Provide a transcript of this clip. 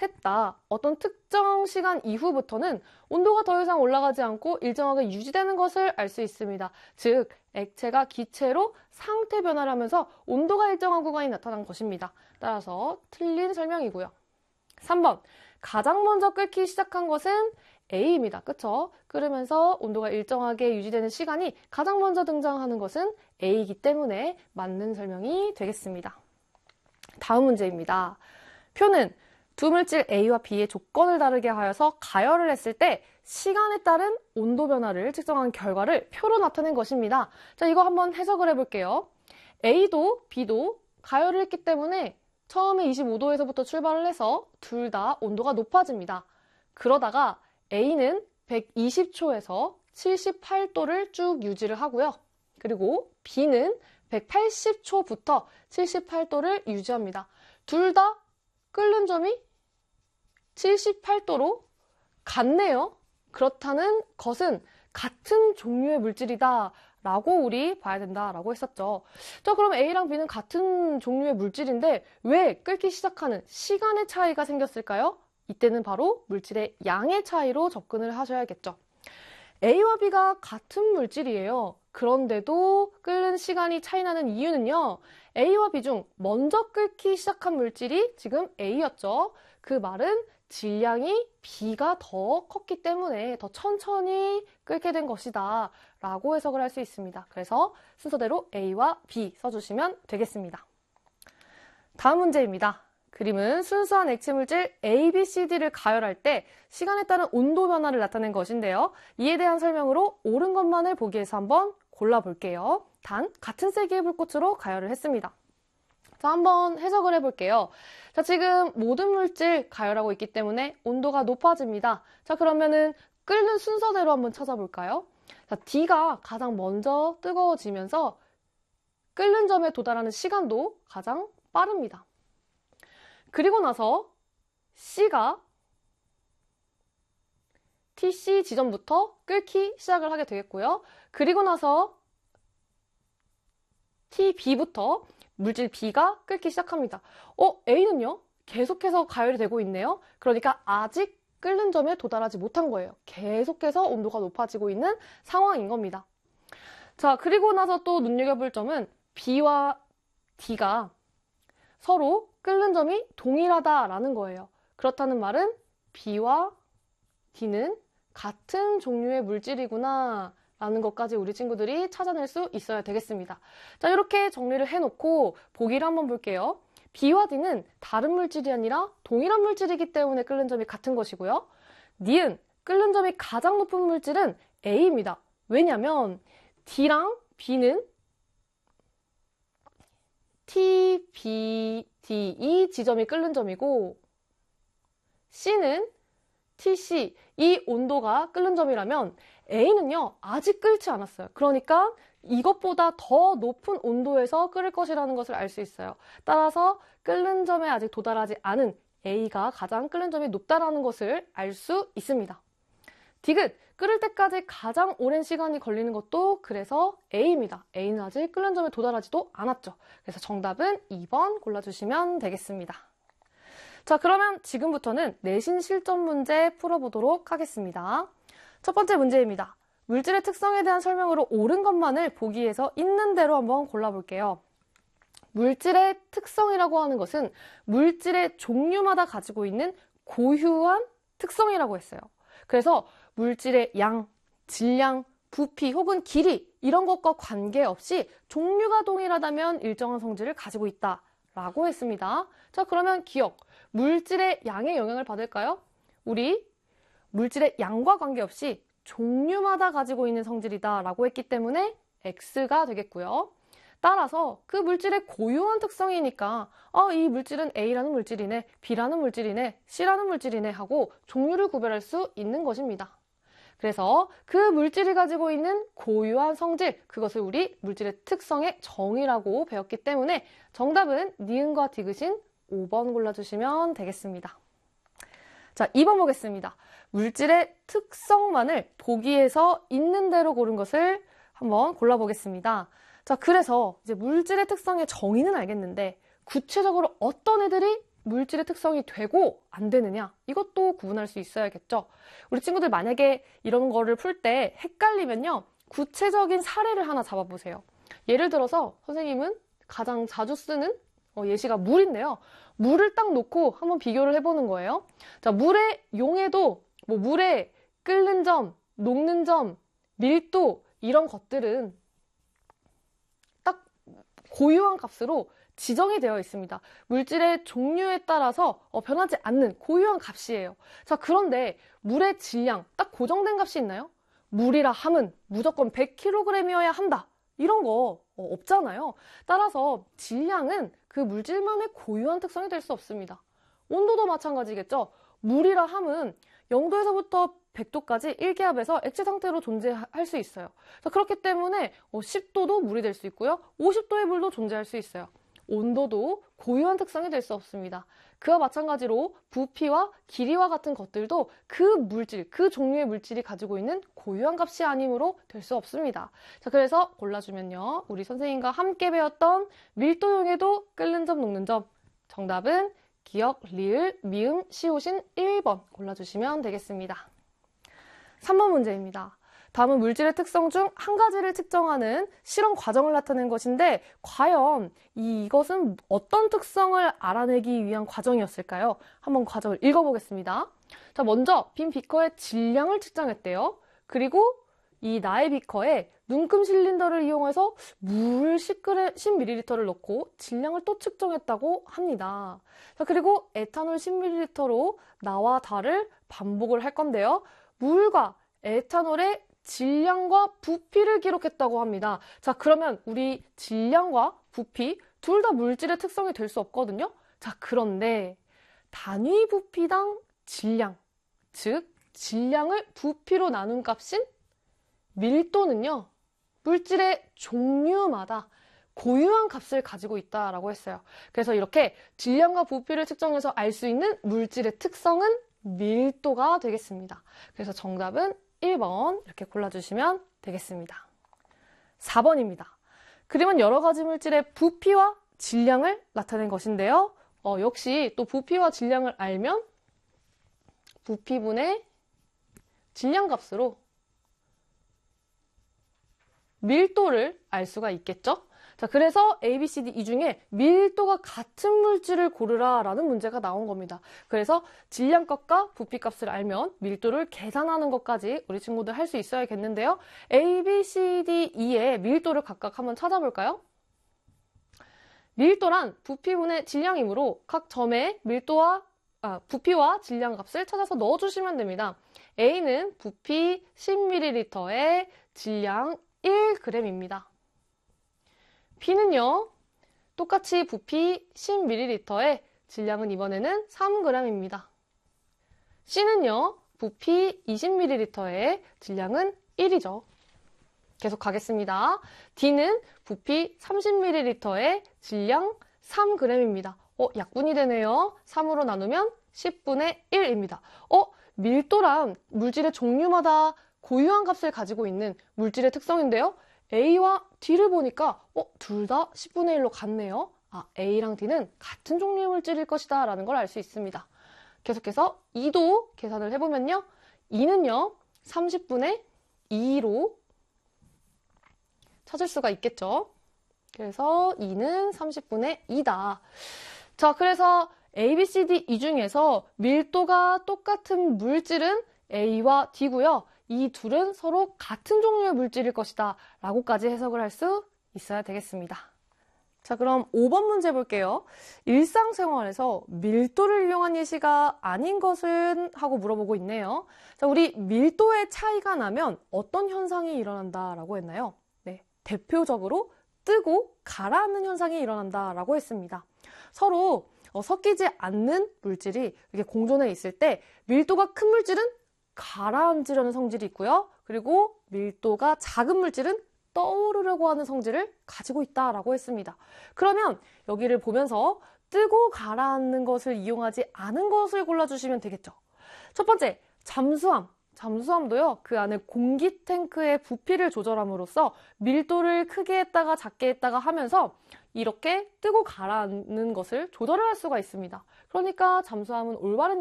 셋 다 어떤 특정 시간 이후부터는 온도가 더 이상 올라가지 않고 일정하게 유지되는 것을 알 수 있습니다. 즉, 액체가 기체로 상태 변화를 하면서 온도가 일정한 구간이 나타난 것입니다. 따라서 틀린 설명이고요. 3번, 가장 먼저 끓기 시작한 것은 A입니다. 그쵸? 끓으면서 온도가 일정하게 유지되는 시간이 가장 먼저 등장하는 것은 A이기 때문에 맞는 설명이 되겠습니다. 다음 문제입니다. 표는 두 물질 A와 B의 조건을 다르게 하여서 가열을 했을 때 시간에 따른 온도 변화를 측정한 결과를 표로 나타낸 것입니다. 자, 이거 한번 해석을 해볼게요. A도 B도 가열을 했기 때문에 처음에 25도에서부터 출발을 해서 둘 다 온도가 높아집니다. 그러다가 A는 120초에서 78도를 쭉 유지를 하고요. 그리고 B는 180초부터 78도를 유지합니다. 둘 다 끓는 점이 78도로 같네요. 그렇다는 것은 같은 종류의 물질이다 라고 우리 봐야 된다라고 했었죠. 자, 그럼 A랑 B는 같은 종류의 물질인데 왜 끓기 시작하는 시간의 차이가 생겼을까요? 이때는 바로 물질의 양의 차이로 접근을 하셔야겠죠. A와 B가 같은 물질이에요. 그런데도 끓는 시간이 차이 나는 이유는요. A와 B 중 먼저 끓기 시작한 물질이 지금 A였죠. 그 말은 질량이 B가 더 컸기 때문에 더 천천히 끓게 된 것이다 라고 해석을 할 수 있습니다. 그래서 순서대로 A와 B 써주시면 되겠습니다. 다음 문제입니다. 그림은 순수한 액체 물질 A, B, C, D를 가열할 때 시간에 따른 온도 변화를 나타낸 것인데요. 이에 대한 설명으로 옳은 것만을 보기 위해서 한번 골라볼게요. 단, 같은 세기의 불꽃으로 가열을 했습니다. 자, 한번 해석을 해볼게요. 자, 지금 모든 물질 가열하고 있기 때문에 온도가 높아집니다. 자, 그러면은 끓는 순서대로 한번 찾아볼까요? 자, D가 가장 먼저 뜨거워지면서 끓는 점에 도달하는 시간도 가장 빠릅니다. 그리고 나서 C가 TC 지점부터 끓기 시작을 하게 되겠고요. 그리고 나서 TB부터 물질 B가 끓기 시작합니다. A는요? 계속해서 가열이 되고 있네요. 그러니까 아직 끓는 점에 도달하지 못한 거예요. 계속해서 온도가 높아지고 있는 상황인 겁니다. 자, 그리고 나서 또 눈여겨볼 점은 B와 D가 서로 끓는 점이 동일하다라는 거예요. 그렇다는 말은 B와 D는 같은 종류의 물질이구나 라는 것까지 우리 친구들이 찾아낼 수 있어야 되겠습니다. 자, 이렇게 정리를 해놓고 보기를 한번 볼게요. B와 D는 다른 물질이 아니라 동일한 물질이기 때문에 끓는 점이 같은 것이고요. 니은 끓는 점이 가장 높은 물질은 A입니다. 왜냐면 D랑 B는 T, B, D, E 지점이 끓는 점이고 C는 TC, 이 온도가 끓는 점이라면 A는요, 아직 끓지 않았어요. 그러니까 이것보다 더 높은 온도에서 끓을 것이라는 것을 알 수 있어요. 따라서 끓는 점에 아직 도달하지 않은 A가 가장 끓는 점이 높다라는 것을 알 수 있습니다. 디귿, 끓을 때까지 가장 오랜 시간이 걸리는 것도 그래서 A입니다. A는 아직 끓는 점에 도달하지도 않았죠. 그래서 정답은 2번 골라주시면 되겠습니다. 자, 그러면 지금부터는 내신 실전 문제 풀어보도록 하겠습니다. 첫 번째 문제입니다. 물질의 특성에 대한 설명으로 옳은 것만을 보기에서 있는 대로 한번 골라볼게요. 물질의 특성이라고 하는 것은 물질의 종류마다 가지고 있는 고유한 특성이라고 했어요. 그래서 물질의 양, 질량, 부피 혹은 길이 이런 것과 관계없이 종류가 동일하다면 일정한 성질을 가지고 있다라고 했습니다. 자, 그러면 기억, 물질의 양에 영향을 받을까요? 우리 물질의 양과 관계없이 종류마다 가지고 있는 성질이다라고 했기 때문에 X가 되겠고요. 따라서 그 물질의 고유한 특성이니까 이 물질은 A라는 물질이네, B라는 물질이네, C라는 물질이네 하고 종류를 구별할 수 있는 것입니다. 그래서 그 물질이 가지고 있는 고유한 성질, 그것을 우리 물질의 특성의 정의라고 배웠기 때문에 정답은 니은과 디귿인 5번 골라주시면 되겠습니다. 자, 2번 보겠습니다. 물질의 특성만을 보기에서 있는 대로 고른 것을 한번 골라보겠습니다. 자, 그래서 이제 물질의 특성의 정의는 알겠는데 구체적으로 어떤 애들이 물질의 특성이 되고 안 되느냐? 이것도 구분할 수 있어야겠죠. 우리 친구들 만약에 이런 거를 풀 때 헷갈리면요. 구체적인 사례를 하나 잡아보세요. 예를 들어서 선생님은 가장 자주 쓰는 예시가 물인데요. 물을 딱 놓고 한번 비교를 해보는 거예요. 자, 물의 용해도, 물의 끓는 점, 녹는 점, 밀도 이런 것들은 딱 고유한 값으로 지정이 되어 있습니다. 물질의 종류에 따라서 변하지 않는 고유한 값이에요. 자, 그런데 물의 질량 딱 고정된 값이 있나요? 물이라 함은 무조건 100kg이어야 한다. 이런 거 없잖아요. 따라서 질량은 그 물질만의 고유한 특성이 될 수 없습니다. 온도도 마찬가지겠죠. 물이라 함은 0도에서부터 100도까지 1기압에서 액체 상태로 존재할 수 있어요. 자, 그렇기 때문에 10도도 물이 될 수 있고요. 50도의 물도 존재할 수 있어요. 온도도 고유한 특성이 될 수 없습니다. 그와 마찬가지로 부피와 길이와 같은 것들도 그 물질, 그 종류의 물질이 가지고 있는 고유한 값이 아니므로 될 수 없습니다. 자, 그래서 골라주면요. 우리 선생님과 함께 배웠던 밀도용해도 끓는 점, 녹는 점. 정답은 기역, 리을, 미음, 시옷인 1번 골라주시면 되겠습니다. 3번 문제입니다. 다음은 물질의 특성 중 한 가지를 측정하는 실험 과정을 나타낸 것인데 과연 이것은 어떤 특성을 알아내기 위한 과정이었을까요? 한번 과정을 읽어보겠습니다. 자, 먼저 빈 비커의 질량을 측정했대요. 그리고 이 나의 비커에 눈금 실린더를 이용해서 물 10ml를 넣고 질량을 또 측정했다고 합니다. 자, 그리고 에탄올 10ml로 나와 다를 반복을 할 건데요. 물과 에탄올의 질량과 부피를 기록했다고 합니다. 자, 그러면 우리 질량과 부피 둘 다 물질의 특성이 될 수 없거든요. 자, 그런데 단위 부피당 질량, 즉 질량을 부피로 나눈 값인 밀도는요. 물질의 종류마다 고유한 값을 가지고 있다라고 했어요. 그래서 이렇게 질량과 부피를 측정해서 알 수 있는 물질의 특성은 밀도가 되겠습니다. 그래서 정답은 1번 이렇게 골라주시면 되겠습니다. 4번입니다. 그림은 여러 가지 물질의 부피와 질량을 나타낸 것인데요. 역시 또 부피와 질량을 알면 부피분의 질량값으로 밀도를 알 수가 있겠죠? 자, 그래서 A, B, C, D 이 중에 밀도가 같은 물질을 고르라 라는 문제가 나온 겁니다. 그래서 질량값과 부피값을 알면 밀도를 계산하는 것까지 우리 친구들 할 수 있어야겠는데요. A, B, C, D, E의 밀도를 각각 한번 찾아볼까요? 밀도란 부피분의 질량이므로 각 점의 부피와 질량 값을 찾아서 넣어주시면 됩니다. A는 부피 10ml에 질량 1g입니다. B는요, 똑같이 부피 10ml에 질량은 이번에는 3g입니다. C는요, 부피 20ml에 질량은 1이죠. 계속 가겠습니다. D는 부피 30ml에 질량 3g입니다. 약분이 되네요. 3으로 나누면 10분의 1입니다. 밀도란 물질의 종류마다 고유한 값을 가지고 있는 물질의 특성인데요. A와 D를 보니까 둘 다 10분의 1로 같네요. A랑 D는 같은 종류의 물질일 것이다 라는 걸 알 수 있습니다. 계속해서 2도 계산을 해보면요. 2는요. 30분의 2로 찾을 수가 있겠죠. 그래서 2는 30분의 2다. 자, 그래서 A, B, C, D 이 중에서 밀도가 똑같은 물질은 A와 D고요. 이 둘은 서로 같은 종류의 물질일 것이다 라고까지 해석을 할 수 있어야 되겠습니다. 자, 그럼 5번 문제 볼게요. 일상생활에서 밀도를 이용한 예시가 아닌 것은? 하고 물어보고 있네요. 자, 우리 밀도의 차이가 나면 어떤 현상이 일어난다 라고 했나요? 네, 대표적으로 뜨고 가라앉는 현상이 일어난다 라고 했습니다. 서로 섞이지 않는 물질이 이렇게 공존해 있을 때 밀도가 큰 물질은 가라앉으려는 성질이 있고요. 그리고 밀도가 작은 물질은 떠오르려고 하는 성질을 가지고 있다라고 했습니다. 그러면 여기를 보면서 뜨고 가라앉는 것을 이용하지 않은 것을 골라주시면 되겠죠. 첫 번째, 잠수함. 잠수함도요, 그 안에 공기 탱크의 부피를 조절함으로써 밀도를 크게 했다가 작게 했다가 하면서 이렇게 뜨고 가라앉는 것을 조절을 할 수가 있습니다. 그러니까 잠수함은 올바른